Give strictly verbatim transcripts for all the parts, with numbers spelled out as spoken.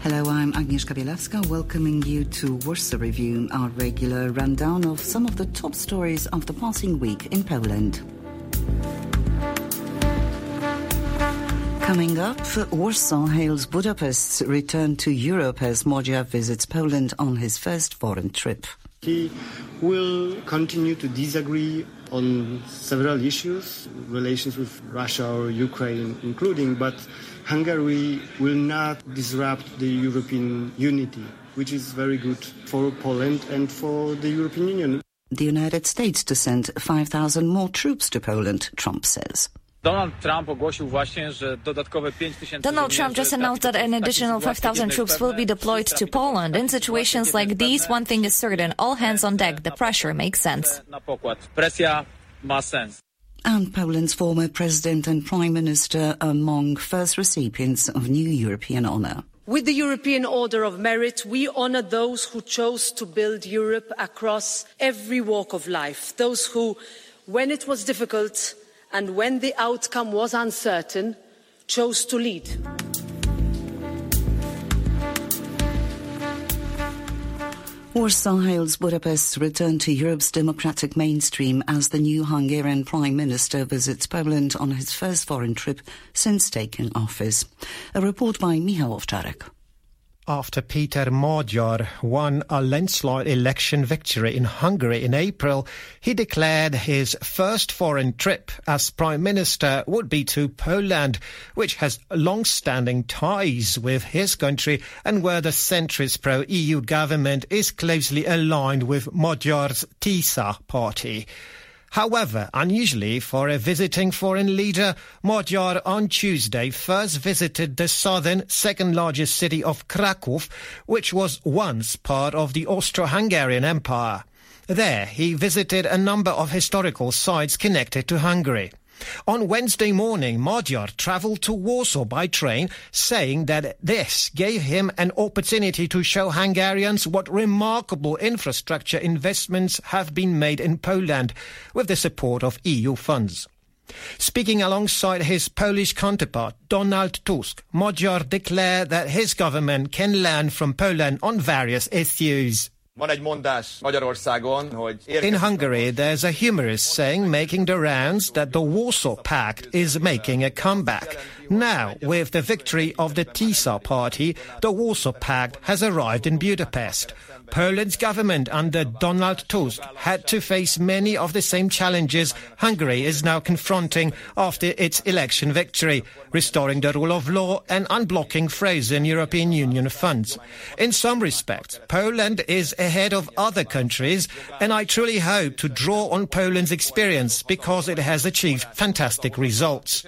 Hello, I'm Agnieszka Bielawska, welcoming you to Warsaw Review, our regular rundown of some of the top stories of the passing week in Poland. Coming up, Warsaw hails Budapest's return to Europe as Magyar visits Poland on his first foreign trip. He will continue to disagree on several issues, relations with Russia or Ukraine including, but Hungary will not disrupt the European unity, which is very good for Poland and for the European Union. The United States to send five thousand more troops to Poland, Trump says. Donald Trump ogłosił właśnie, że dodatkowe pięć tysięcy Donald Trump just announced that an additional five thousand troops will be deployed to Poland. In situations like these, one thing is certain, all hands on deck. The pressure makes sense. Na pokład. Presja ma sens. And Poland's former president and prime minister among first recipients of new European honour. With the European Order of Merit, we honour those who chose to build Europe across every walk of life. Those who, when it was difficult and when the outcome was uncertain, chose to lead. Warsaw hails Budapest's return to Europe's democratic mainstream as the new Hungarian Prime Minister visits Poland on his first foreign trip since taking office. A report by Michał Owczarek. After Peter Magyar won a landslide election victory in Hungary in April, he declared his first foreign trip as Prime Minister would be to Poland, which has long-standing ties with his country and where the centrist pro-E U government is closely aligned with Magyar's TISA party. However, unusually for a visiting foreign leader, Magyar on Tuesday first visited the southern, second-largest city of Kraków, which was once part of the Austro-Hungarian Empire. There, he visited a number of historical sites connected to Hungary. On Wednesday morning, Magyar travelled to Warsaw by train, saying that this gave him an opportunity to show Hungarians what remarkable infrastructure investments have been made in Poland with the support of E U funds. Speaking alongside his Polish counterpart, Donald Tusk, Magyar declared that his government can learn from Poland on various issues. In Hungary, there's a humorous saying making the rounds that the Warsaw Pact is making a comeback. Now, with the victory of the TISA party, the Warsaw Pact has arrived in Budapest. Poland's government under Donald Tusk had to face many of the same challenges Hungary is now confronting after its election victory, restoring the rule of law and unblocking frozen European Union funds. In some respects, Poland is ahead of other countries, and I truly hope to draw on Poland's experience because it has achieved fantastic results.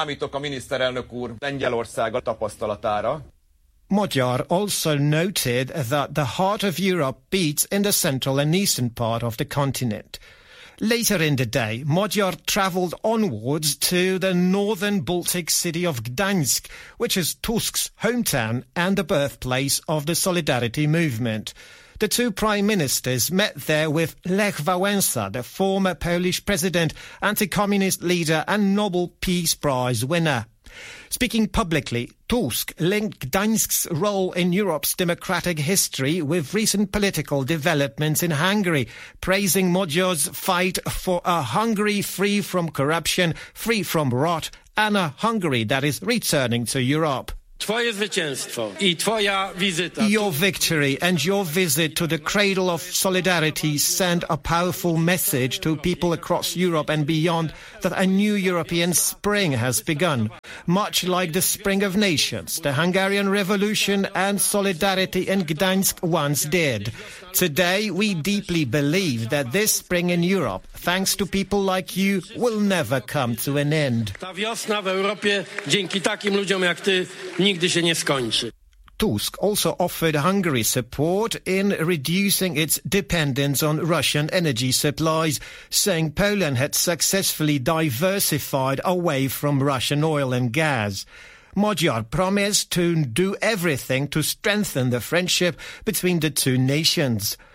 Magyar also noted that the heart of Europe beats in the central and eastern part of the continent. Later in the day, Magyar travelled onwards to the northern Baltic city of Gdańsk, which is Tusk's hometown and the birthplace of the Solidarity movement. The two prime ministers met there with Lech Wałęsa, the former Polish president, anti-communist leader and Nobel Peace Prize winner. Speaking publicly, Tusk linked Gdańsk's role in Europe's democratic history with recent political developments in Hungary, praising Magyar's fight for a Hungary free from corruption, free from rot, and a Hungary that is returning to Europe. Twoje zwycięstwo I twoja wizyta. Your victory and your visit to the cradle of solidarity send a powerful message to people across Europe and beyond that a new European spring has begun. Much like the Spring of Nations, the Hungarian Revolution and solidarity in Gdańsk once did. Today, we deeply believe that this spring in Europe, thanks to people like you, will never come to an end. Ta wiosna w Europie dzięki takim ludziom jak ty nigdy się nie skończy. Tusk also offered Hungary support in reducing its dependence on Russian energy supplies, saying Poland had successfully diversified away from Russian oil and gas. Magyar promised to do everything to strengthen the friendship between the two nations.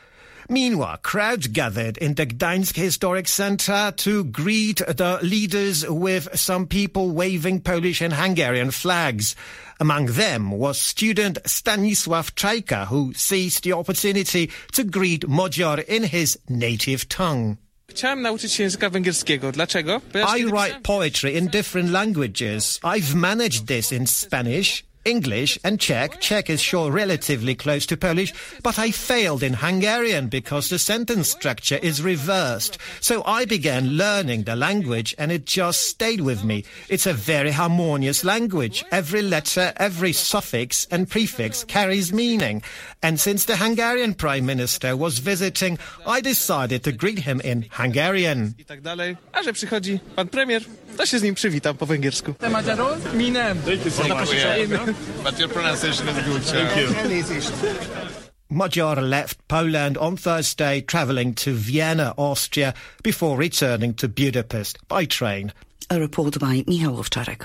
Meanwhile, crowds gathered in the Gdańsk Historic Centre to greet the leaders with some people waving Polish and Hungarian flags. Among them was student Stanisław Czajka, who seized the opportunity to greet Magyar in his native tongue. Chciałem nauczyć się języka węgierskiego. Dlaczego? I write poetry in different languages. I've managed this in Spanish, English and Czech. Czech is sure relatively close to Polish, but I failed in Hungarian because the sentence structure is reversed. So I began learning the language and it just stayed with me. It's a very harmonious language. Every letter, every suffix and prefix carries meaning. And since the Hungarian Prime Minister was visiting, I decided to greet him in Hungarian. I tak dalej. A że przychodzi pan premier, to się z nim przywitam po węgiersku. Minem. But your pronunciation is good. Thank you. Magyar left Poland on Thursday, travelling to Vienna, Austria, before returning to Budapest by train. A report by Michał Owczarek.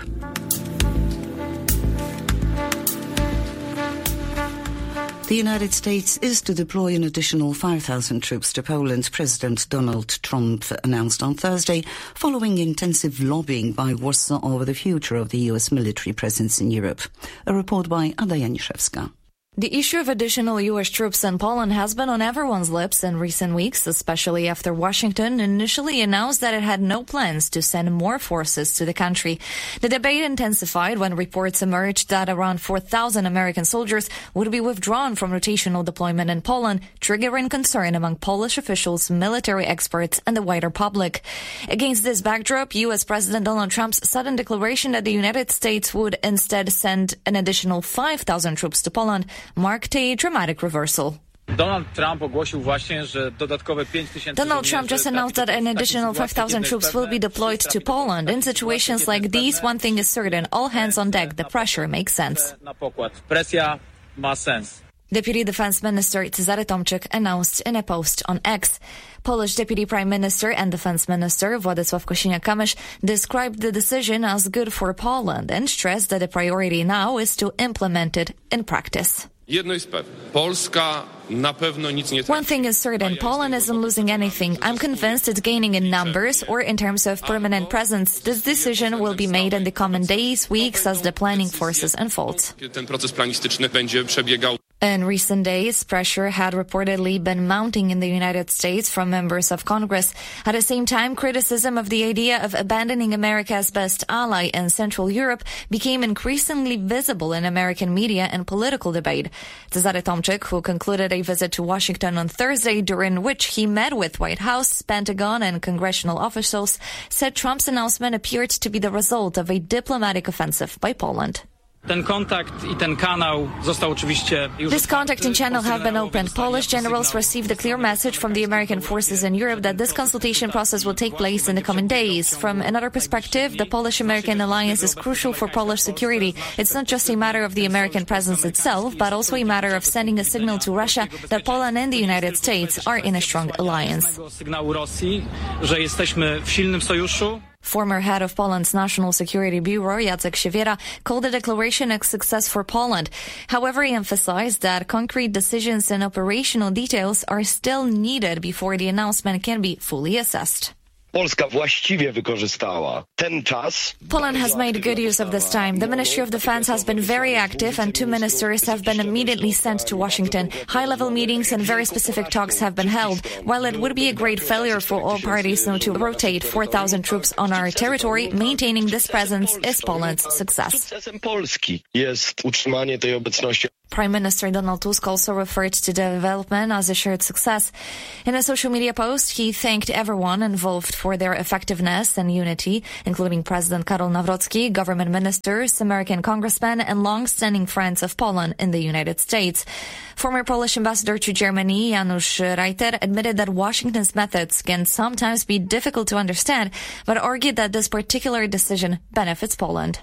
The United States is to deploy an additional five thousand troops to Poland, President Donald Trump announced on Thursday, following intensive lobbying by Warsaw over the future of the U S military presence in Europe. A report by Ada Janiszewska. The issue of additional U S troops in Poland has been on everyone's lips in recent weeks, especially after Washington initially announced that it had no plans to send more forces to the country. The debate intensified when reports emerged that around four thousand American soldiers would be withdrawn from rotational deployment in Poland, triggering concern among Polish officials, military experts, and the wider public. Against this backdrop, U S President Donald Trump's sudden declaration that the United States would instead send an additional five thousand troops to Poland marked a dramatic reversal. Donald Trump ogłosił właśnie, że dodatkowe pięć tysięcy Donald Trump just announced that an additional five thousand troops will be deployed to Poland. In situations like these, one thing is certain, all hands on deck. The pressure makes sense. Na pokład. Presja ma sens. Deputy Defense Minister Cezary Tomczyk announced in a post on X. Polish Deputy Prime Minister and Defense Minister Władysław Kosiniak-Kamysz described the decision as good for Poland and stressed that the priority now is to implement it in practice. Jedno jest pewne. Polska na pewno nic nie traci. One thing is certain, Poland isn't losing anything. I'm convinced it's gaining in numbers or in terms of permanent presence. This decision will be made in the coming days, weeks as the planning process unfolds. Ten proces planistyczny będzie przebiegał. In recent days, pressure had reportedly been mounting in the United States from members of Congress. At the same time, criticism of the idea of abandoning America's best ally in Central Europe became increasingly visible in American media and political debate. Cezary Tomczyk, who concluded a visit to Washington on Thursday, during which he met with White House, Pentagon, and congressional officials, said Trump's announcement appeared to be the result of a diplomatic offensive by Poland. Ten kontakt I ten kanał został oczywiście już This contact and channel have been opened. Polish generals received a clear message from the American forces in Europe that this consultation process will take place in the coming days. From another perspective, the Polish-American alliance is crucial for Polish security. It's not just a matter of the American presence itself, but also a matter of sending a signal to Russia that Poland and the United States are in a strong alliance. Sygnału Rosji, że jesteśmy w silnym sojuszu. Former head of Poland's National Security Bureau, Jacek Siewiera, called the declaration a success for Poland. However, he emphasized that concrete decisions and operational details are still needed before the announcement can be fully assessed. Polska właściwie wykorzystała ten czas. Poland has made good use of this time. The Ministry of Defense has been very active and two ministers have been immediately sent to Washington. High-level meetings and very specific talks have been held. While it would be a great failure for all parties now to rotate four thousand troops on our territory, maintaining this presence is Poland's success. Sukcesem Polski jest utrzymanie tej obecności. Prime Minister Donald Tusk also referred to the development as a shared success. In a social media post, he thanked everyone involved for their effectiveness and unity, including President Karol Nawrocki, government ministers, American congressmen, and long-standing friends of Poland in the United States. Former Polish ambassador to Germany, Janusz Reiter, admitted that Washington's methods can sometimes be difficult to understand, but argued that this particular decision benefits Poland.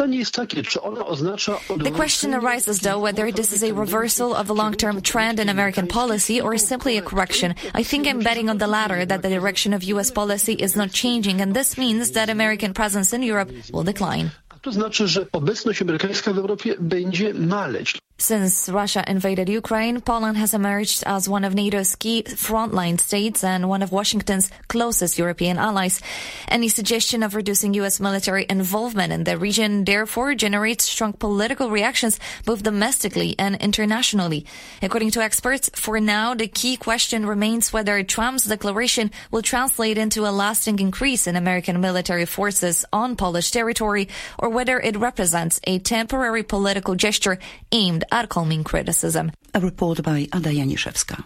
The question arises, though, whether this is a reversal of a long-term trend in American policy or simply a correction. I think I'm betting on the latter, that the direction of U S policy is not changing, and this means that American presence in Europe will decline. To znaczy, że obecność amerykańska w Europie będzie maleć. Since Russia invaded Ukraine, Poland has emerged as one of NATO's key frontline states and one of Washington's closest European allies. Any suggestion of reducing U S military involvement in the region therefore generates strong political reactions both domestically and internationally. According to experts, for now, the key question remains whether Trump's declaration will translate into a lasting increase in American military forces on Polish territory or whether it represents a temporary political gesture aimed at calming criticism. A report by Ada Janiszewska.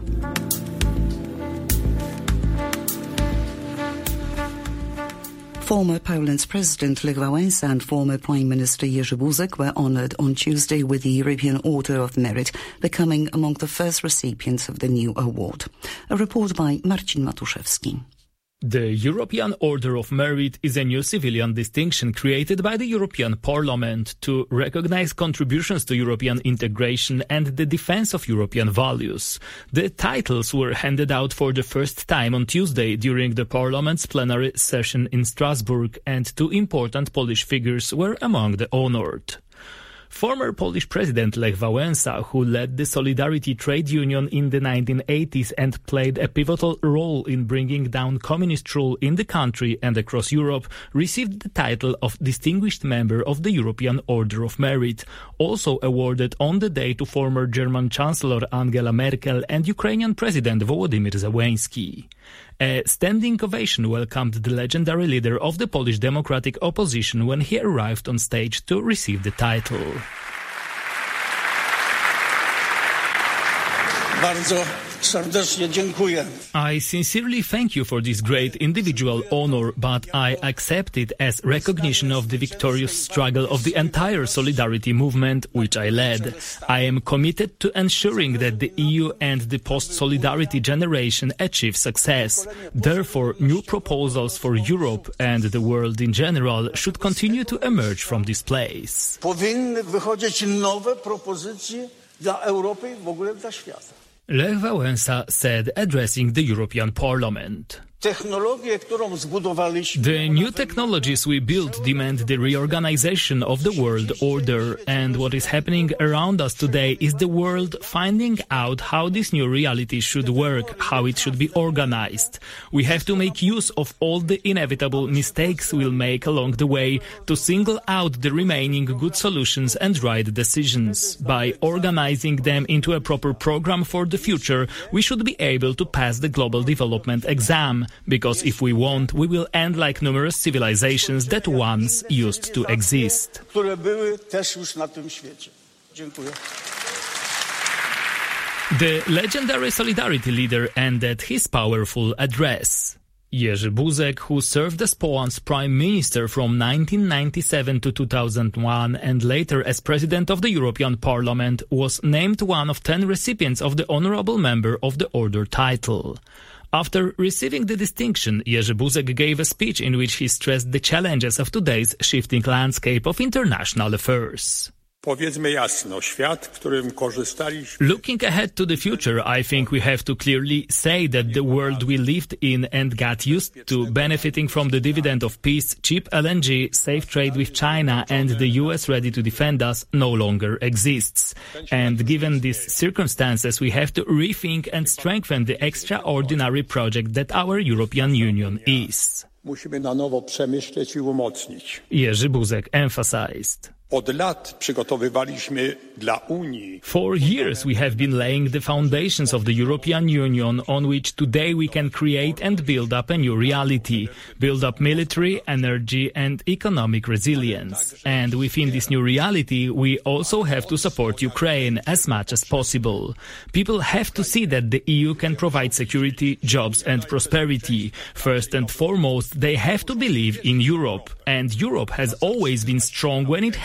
Former Poland's President Lech Wałęsa and former Prime Minister Jerzy Buzek were honoured on Tuesday with the European Order of Merit, becoming among the first recipients of the new award. A report by Marcin Matuszewski. The European Order of Merit is a new civilian distinction created by the European Parliament to recognize contributions to European integration and the defense of European values. The titles were handed out for the first time on Tuesday during the Parliament's plenary session in Strasbourg, and two important Polish figures were among the honored. Former Polish President Lech Wałęsa, who led the Solidarity trade union in the nineteen eighties and played a pivotal role in bringing down communist rule in the country and across Europe, received the title of Distinguished Member of the European Order of Merit, also awarded on the day to former German Chancellor Angela Merkel and Ukrainian President Volodymyr Zelensky. A standing ovation welcomed the legendary leader of the Polish Democratic Opposition when he arrived on stage to receive the title. Bardzo serdecznie dziękuję. I sincerely thank you for this great individual honor, but I accept it as recognition of the victorious struggle of the entire Solidarity movement, which I led. I am committed to ensuring that the E U and the post-Solidarity generation achieve success. Therefore, new proposals for Europe and the world in general should continue to emerge from this place. Powinny wychodzić nowe propozycje dla Europy i w ogóle dla świata. Lech Wałęsa said, addressing the European Parliament. The new technologies we built demand the reorganization of the world order, and what is happening around us today is the world finding out how this new reality should work, how it should be organized. We have to make use of all the inevitable mistakes we'll make along the way to single out the remaining good solutions and right decisions. By organizing them into a proper program for the future, we should be able to pass the global development exam. Because if we won't, we will end like numerous civilizations that once used to exist. The legendary Solidarity leader ended his powerful address. Jerzy Buzek, who served as Poland's prime minister from nineteen ninety-seven to two thousand one and later as president of the European Parliament, was named one of ten recipients of the honorable member of the order title. After receiving the distinction, Jerzy Buzek gave a speech in which he stressed the challenges of today's shifting landscape of international affairs. Looking ahead to the future, I think we have to clearly say that the world we lived in and got used to, benefiting from the dividend of peace, cheap L N G, safe trade with China and the U S ready to defend us, no longer exists. And given these circumstances, we have to rethink and strengthen the extraordinary project that our European Union is. Jerzy Buzek emphasized. For years we have been laying the foundations of the European Union on which today we can create and build up a new reality, build up military, energy and economic resilience. And within this new reality we also have to support Ukraine as much as possible. People have to see that the E U can provide security, jobs and prosperity. First and foremost, they have to believe in Europe. And Europe has always been strong when it